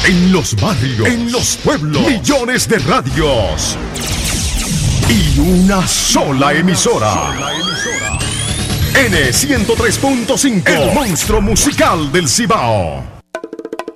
en los barrios, en los pueblos, millones de radios y una sola emisora. N103.5, el monstruo musical del Cibao.